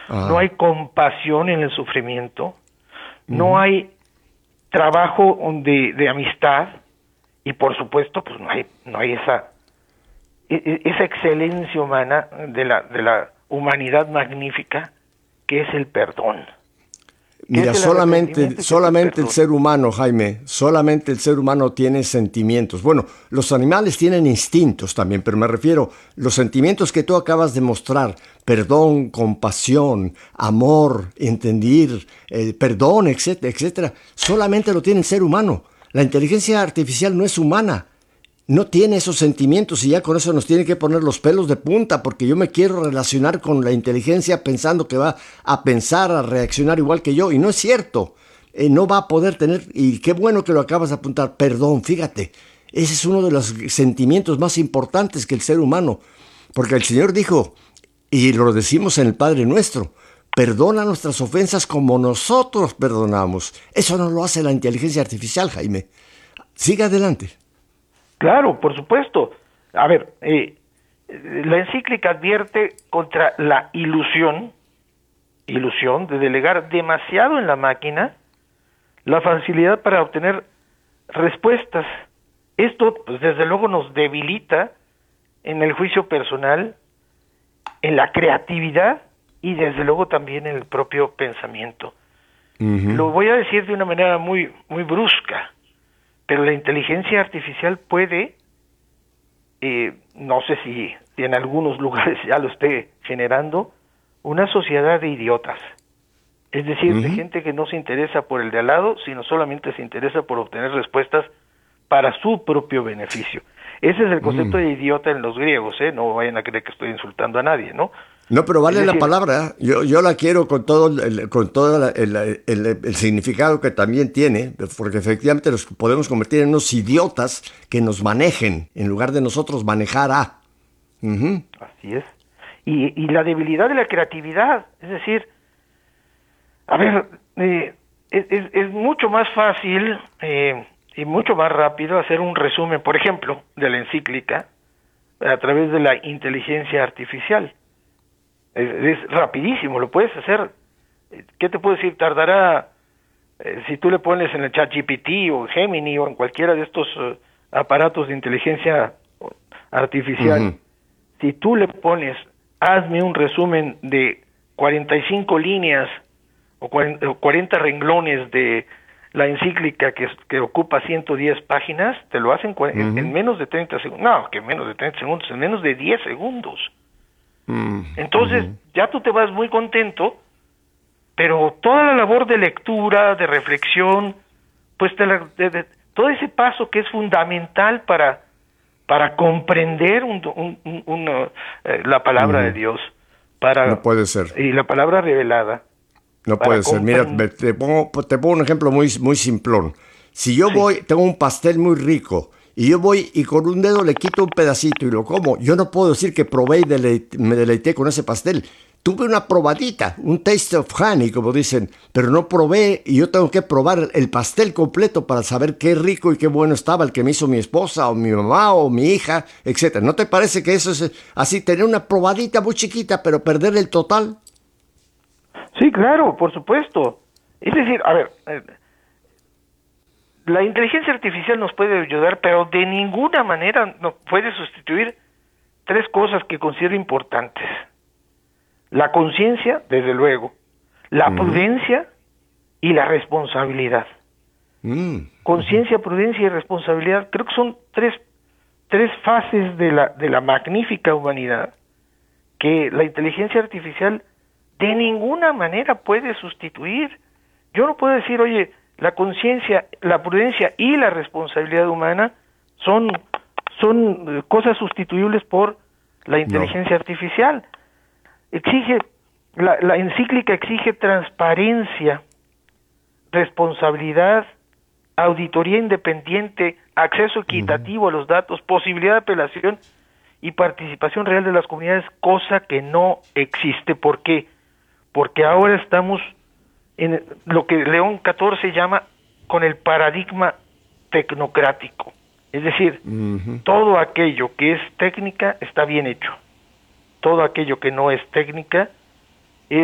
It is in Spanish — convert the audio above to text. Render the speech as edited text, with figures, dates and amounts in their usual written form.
no hay compasión en el sufrimiento, no hay trabajo de amistad, y por supuesto pues no hay esa excelencia humana de la humanidad magnífica que es el perdón. Mira, solamente el ser humano, Jaime, solamente el ser humano tiene sentimientos. Bueno, los animales tienen instintos también, pero me refiero, los sentimientos que tú acabas de mostrar, perdón, compasión, amor, entender, perdón, etcétera, etcétera, solamente lo tiene el ser humano. La inteligencia artificial no es humana. No tiene esos sentimientos y ya con eso nos tiene que poner los pelos de punta porque yo me quiero relacionar con la inteligencia pensando que va a pensar, a reaccionar igual que yo y no es cierto. No va a poder tener, y qué bueno que lo acabas de apuntar, perdón, fíjate, ese es uno de los sentimientos más importantes que el ser humano, porque el Señor dijo, y lo decimos en el Padre Nuestro, perdona nuestras ofensas como nosotros perdonamos. Eso no lo hace la inteligencia artificial, Jaime. Siga adelante. Claro, por supuesto. A ver, la encíclica advierte contra la ilusión de delegar demasiado en la máquina la facilidad para obtener respuestas. Esto, pues, desde luego nos debilita en el juicio personal, en la creatividad y desde luego también en el propio pensamiento. Lo voy a decir de una manera muy, muy brusca, pero la inteligencia artificial puede, no sé si en algunos lugares ya lo esté generando, una sociedad de idiotas. Es decir, de gente que no se interesa por el de al lado, sino solamente se interesa por obtener respuestas para su propio beneficio. Ese es el concepto de idiota en los griegos, no vayan a creer que estoy insultando a nadie, ¿no? No, pero vale la palabra. Yo la quiero con todo el significado que también tiene, porque efectivamente los podemos convertir en unos idiotas que nos manejen, en lugar de nosotros manejar a. Así es. Y la debilidad de la creatividad, es decir, a ver, es mucho más fácil y mucho más rápido hacer un resumen, por ejemplo, de la encíclica a través de la inteligencia artificial. Es rapidísimo, lo puedes hacer. ¿Qué te puedo decir? Tardará, si tú le pones en el ChatGPT o Gemini o en cualquiera de estos aparatos de inteligencia artificial, si tú le pones, hazme un resumen de 45 líneas o 40 renglones de la encíclica que ocupa 110 páginas, te lo hacen en menos de 30 segundos. No, que menos de 30 segundos, en menos de 10 segundos. Entonces, ya tú te vas muy contento, pero toda la labor de lectura, de reflexión, pues todo ese paso que es fundamental para comprender la palabra de Dios, no puede ser. Y la palabra revelada. No puede ser. Mira, te pongo un ejemplo muy, muy simplón. Si yo tengo un pastel muy rico, y yo voy y con un dedo le quito un pedacito y lo como, yo no puedo decir que probé y me deleité con ese pastel. Tuve una probadita, un taste of honey, como dicen, pero no probé y yo tengo que probar el pastel completo para saber qué rico y qué bueno estaba el que me hizo mi esposa o mi mamá o mi hija, etcétera. ¿No te parece que eso es así, tener una probadita muy chiquita pero perder el total? Sí, claro, por supuesto. Es decir, a ver, la inteligencia artificial nos puede ayudar, pero de ninguna manera nos puede sustituir tres cosas que considero importantes. La conciencia, desde luego, la prudencia y la responsabilidad. Conciencia, prudencia y responsabilidad, creo que son tres fases de la magnífica humanidad que la inteligencia artificial de ninguna manera puede sustituir. Yo no puedo decir, oye, la conciencia, la prudencia y la responsabilidad humana son cosas sustituibles por la inteligencia artificial. La encíclica exige transparencia, responsabilidad, auditoría independiente, acceso equitativo a los datos, posibilidad de apelación y participación real de las comunidades, cosa que no existe. ¿Por qué? Porque ahora estamos en lo que León XIV llama con el paradigma tecnocrático. Es decir, todo aquello que es técnica está bien hecho. Todo aquello que no es técnica